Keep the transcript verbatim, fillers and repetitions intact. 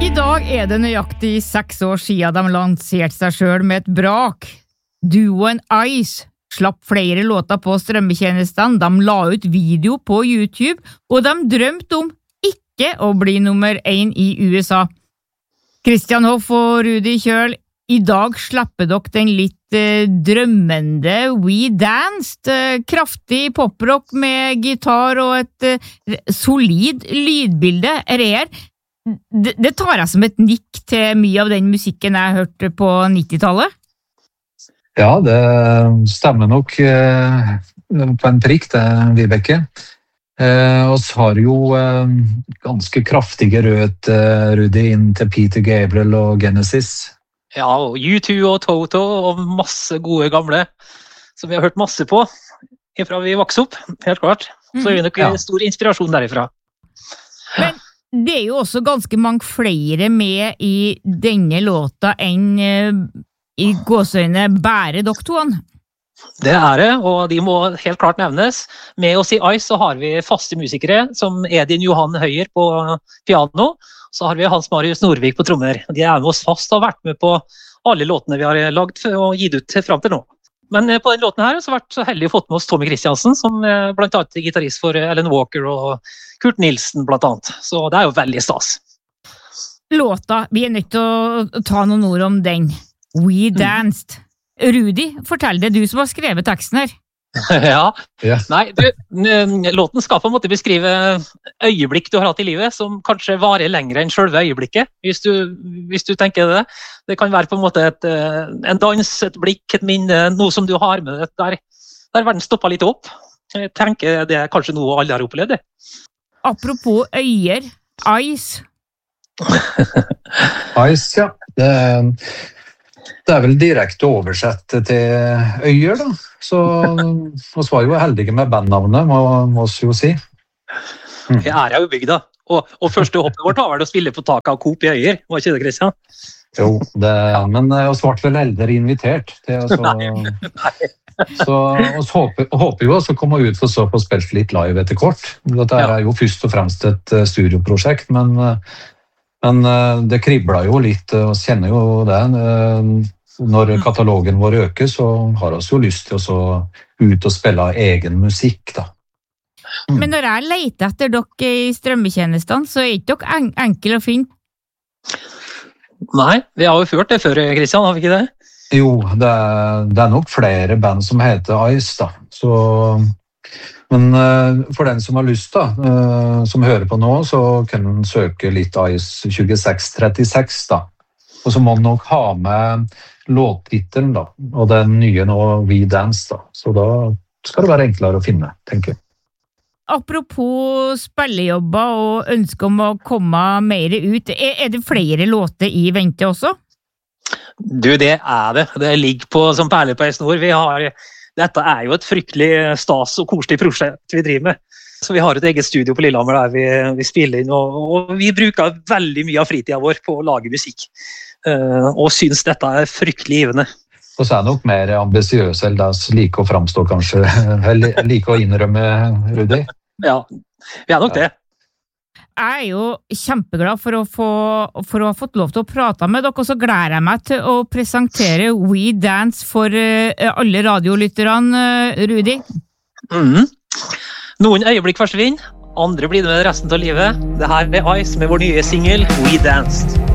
I dag er det nøyaktig seks år siden de lanserte seg selv med et brak. Duoen Ice slapp flere låter på strømmetjenestene, de la ut video på YouTube, og de drømte om ikke å bli nummer én i U S A. Christian Hoff og Rudi Kjøl, i dag slipper dere den litt eh, drømmende We Danced, eh, kraftig poprock med gitar og et eh, solid lydbilde. Er det, det tar jeg som et nikk til mye av den musikken jeg hørte på nittitallet? Ja, det stemmer nok eh, på en prikk, det, Vibeke. Eh, og så har jo eh, ganske kraftige rødt eh, Rudi inn til Peter Gabriel og Genesis. Ja, og U to og Toto og masse gode gamle som vi har hørt masse på fra vi vokste opp, helt klart. Så er det nok ja. Stor inspirasjon derifra. Men det er jo også ganske mange flere med i denne låta enn uh, i gåsøyne bære doktoren. Det er det, og de må helt klart nevnes. Med oss i Ice så har vi faste musikere som Edin Johan Høyer på piano, så har vi Hans Marius Norvik på trommer. De er med oss fast og har vært med på alle låtene vi har lagd og gitt ut frem til nå. Men på den låten her så har vi vært så heldig å fått med oss Tommy Christiansen, som blant annet er gitarist for Alan Walker og Kurt Nilsen blant annet. Så det er jo veldig stas. Låta, vi er nødt til å ta noen ord om den. We Danced. Mm. Rudi, fortell det, du som har skrevet teksten her. Ja, yeah. Nei, du, låten skal på en måte beskrive øyeblikk du har hatt i livet, som kanskje varer lenger enn selve øyeblikket, hvis du, hvis du tenker det. Det kan være på en måte et, en dans, et blikk, et minne, noe som du har med deg, der, der verden stopper litt opp. Jeg tenker det er kanskje noe alle har opplevd det. Apropos øyer, Ice. Ice, ja. Det, det er vel direkte oversett til øyer, da. Så vi var jo heldige med bandnavnet, må, må vi jo si. Mm. Jeg er jo bygda, og, og første hoppet vårt var vel å spille på taket av Coop i øyer, var ikke det, Christian? Jo, det, men vi ble vel eldre invitert til, så, nei, nei. Så vi håper, håper jo å komme ut for så få spilt litt live etter kort. Dette er jo først og fremst et studioprosjekt, men, men det kribler jo litt, og kjenner jo det. Når katalogen vår øker, så har vi jo lyst til å ut og spille egen musikk, da. Mm. Men når jeg leter etter dere i strømmetjenestene, så er ikke dere en enkel å finne? Nei, vi har jo ført det før, Christian, har vi ikke det? Jo, det er, det er nok flere band som heter Ice, da. Så, men uh, for den som har lyst, da, uh, som hører på nå, så kan den søke litt Ice tjueseks trettiseks, da. Og så må den nok ha med låttittelen, da, og den nye nå, We Dance, da. Så da skal det være enklere å finne, tenker jeg. Apropos spillejobber og ønske om å komme mer ut, er, er det flere låter i vente også? Du, det er det. Det ligger på som perler på en snor. Vi har, dette er jo et fryktelig stas og koselig prosjekt vi driver med. Så vi har et eget studio på Lillehammer der vi, vi spiller inn, og, og vi bruker veldig mye av fritiden vår på å lage musikk. Uh, og synes dette er fryktelig givende. Og så er det nok mer ambisiøs, eller det er like å framstå kanskje, eller like å innrømme, Rudi? Ja, vi er nok det. Jeg er jo kjempeglad for å, få, for å ha fått lov til å prate med dere, og så gleder jeg meg til å presentere We Dance for uh, alle radiolytterne, uh, Rudi. Mm. Noen øyeblikk forsvinner, andre blir det med resten av livet. Det her er Ice med vår nye single We Danced.